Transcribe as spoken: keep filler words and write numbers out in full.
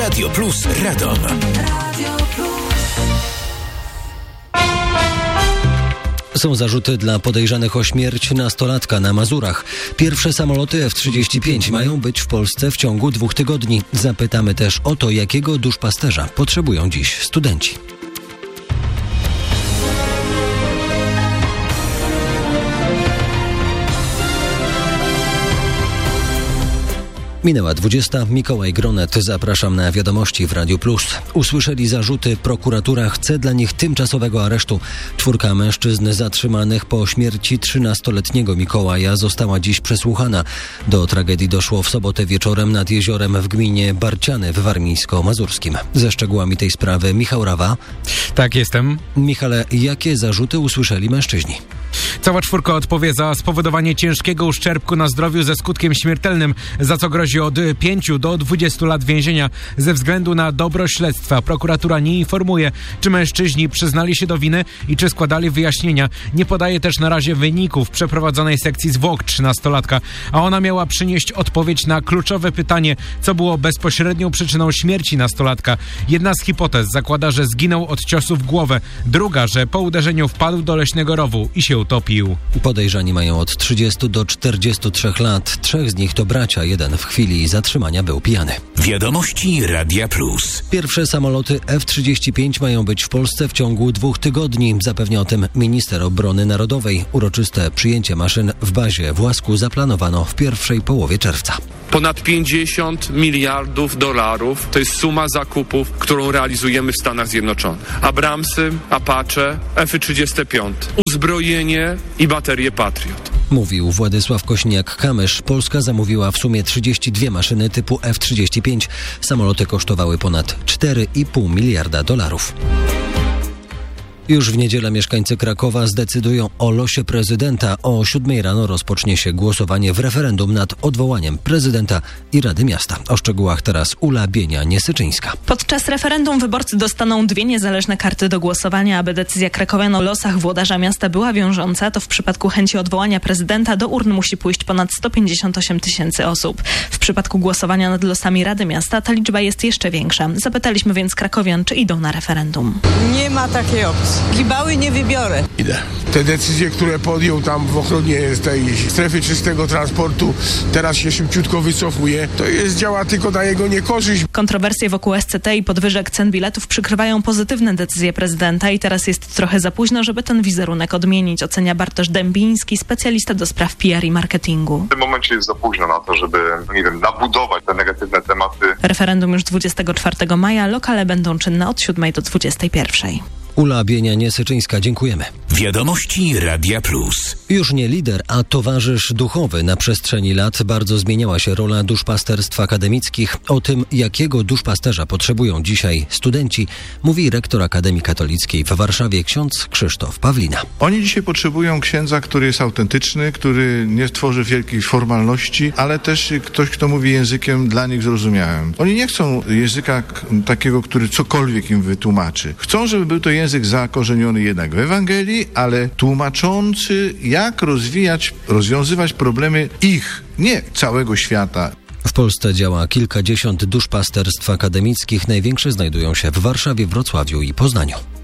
Radio Plus Radom. Są zarzuty dla podejrzanych o śmierć nastolatka na Mazurach. Pierwsze samoloty F trzydzieści pięć mają być w Polsce w ciągu dwóch tygodni. Zapytamy też o to, jakiego duszpasterza potrzebują dziś studenci. Minęła dwudziesta. Mikołaj Gronet. Zapraszam na wiadomości w Radiu Plus. Usłyszeli zarzuty. Prokuratura chce dla nich tymczasowego aresztu. Czwórka mężczyzn zatrzymanych po śmierci trzynastoletniego Mikołaja została dziś przesłuchana. Do tragedii doszło w sobotę wieczorem nad jeziorem w gminie Barciany w Warmińsko-Mazurskim. Ze szczegółami tej sprawy Michał Rawa. Tak, jestem. Michale, jakie zarzuty usłyszeli mężczyźni? Cała czwórka odpowie za spowodowanie ciężkiego uszczerbku na zdrowiu ze skutkiem śmiertelnym, za co grozi od pięciu do dwudziestu lat więzienia. Ze względu na dobro śledztwa prokuratura nie informuje, czy mężczyźni przyznali się do winy i czy składali wyjaśnienia. Nie podaje też na razie wyników przeprowadzonej sekcji zwłok trzynastolatka, a ona miała przynieść odpowiedź na kluczowe pytanie, co było bezpośrednią przyczyną śmierci nastolatka. Jedna z hipotez zakłada, że zginął od ciosu w głowę, druga, że po uderzeniu wpadł do leśnego rowu i się utopił. Podejrzani mają od trzydziestu do czterdziestu trzech lat. Trzech z nich to bracia, jeden w chwili zatrzymania był pijany. Wiadomości Radia Plus. Pierwsze samoloty F trzydzieści pięć mają być w Polsce w ciągu dwóch tygodni. Zapewnia o tym minister obrony narodowej. Uroczyste przyjęcie maszyn w bazie w Łasku zaplanowano w pierwszej połowie czerwca. Ponad pięćdziesiąt miliardów dolarów to jest suma zakupów, którą realizujemy w Stanach Zjednoczonych. Abramsy, Apache, F trzydzieści pięć, uzbrojenie i baterie Patriot. Mówił Władysław Kośniak-Kamysz. Polska zamówiła w sumie trzydzieści dwie maszyny typu F trzydzieści pięć. Samoloty kosztowały ponad cztery i pół miliarda dolarów. Już w niedzielę mieszkańcy Krakowa zdecydują o losie prezydenta. O siódmej rano rozpocznie się głosowanie w referendum nad odwołaniem prezydenta i Rady Miasta. O szczegółach teraz Ula Bienia-Niesyczyńska. Podczas referendum wyborcy dostaną dwie niezależne karty do głosowania. Aby decyzja krakowian o losach włodarza miasta była wiążąca, to w przypadku chęci odwołania prezydenta do urn musi pójść ponad sto pięćdziesiąt osiem tysięcy osób. W przypadku głosowania nad losami Rady Miasta ta liczba jest jeszcze większa. Zapytaliśmy więc krakowian, czy idą na referendum. Nie ma takiej opcji. Gibały nie wybiorę. Idę. Te decyzje, które podjął tam w ochronie tej strefy czystego transportu, teraz się szybciutko wycofuje, to jest, działa tylko na jego niekorzyść. Kontrowersje wokół S C T i podwyżek cen biletów przykrywają pozytywne decyzje prezydenta i teraz jest trochę za późno, żeby ten wizerunek odmienić, ocenia Bartosz Dębiński, specjalista do spraw P R i marketingu. W tym momencie jest za późno na to, żeby, nie wiem, nabudować te negatywne tematy. Referendum już dwudziestego czwartego maja, lokale będą czynne od siódmej do dwudziestej pierwszej. Ula Bienia-Niesyczyńska, dziękujemy. Wiadomości Radia Plus. Już nie lider, a towarzysz duchowy. Na przestrzeni lat bardzo zmieniała się rola duszpasterstw akademickich. O tym, jakiego duszpasterza potrzebują dzisiaj studenci, mówi rektor Akademii Katolickiej w Warszawie ksiądz Krzysztof Pawlina. Oni dzisiaj potrzebują księdza, który jest autentyczny, który nie tworzy wielkich formalności, ale też ktoś, kto mówi językiem dla nich zrozumiałym. Oni nie chcą języka takiego, który cokolwiek im wytłumaczy. Chcą, żeby był to język zakorzeniony jednak w Ewangelii, ale tłumaczący, jak rozwijać, rozwiązywać problemy ich, nie całego świata. W Polsce działa kilkadziesiąt duszpasterstw akademickich. Największe znajdują się w Warszawie, Wrocławiu i Poznaniu.